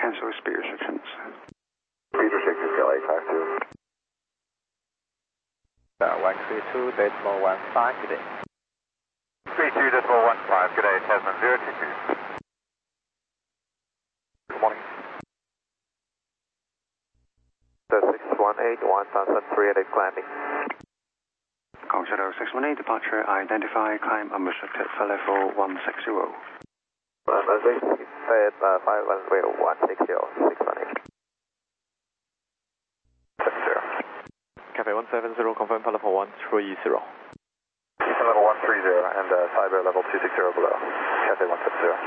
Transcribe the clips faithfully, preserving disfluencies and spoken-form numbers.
cancel speed restrictions. Speed restrictions, L A five two. Uh, one three two decimal one five, good day. three two decimal one five, good day, Tasman zero two two. Good morning. The six one eight, one thousand three hundred climbing. Kong Shadow six one eight, departure identify, climb unrestricted for level one sixty. one sixty, fed uh, five one three one six zero, six one eight. seven zero. Cafe one seven zero, confirm for level one three zero. Level one three zero and uh, cyber level two six zero below. Cafe one seven zero.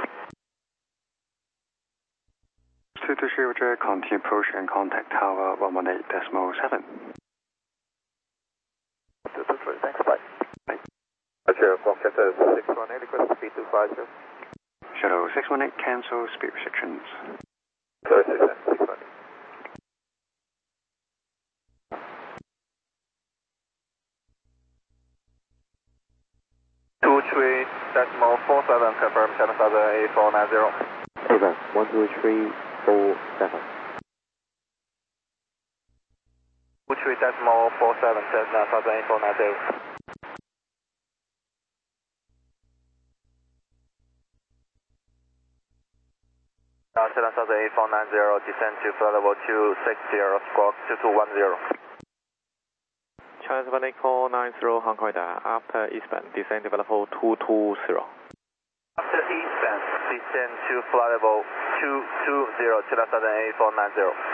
two two three, Roger, continue approach and contact tower one one eight decimal seven. two two three, thanks, bye. Bye. Roger, Foxtrot six one eight, request speed two five zero. Shadow six one eight, cancel speed restrictions. Sorry, six one eight. two three decimal four seven, confirm seven thousand eight four nine zero. Over, one two three four seven. two three decimal four seven, seven thousand eight four nine zero. Uh, seven thousand eight four nine zero, descend to flight level two six zero, squawk two two one zero. China seven eight four nine zero, Hong Kong radar, after eastbound, descend to level two two zero. After eastbound, descend to flight level two two zero, seven thousand eight four nine zero.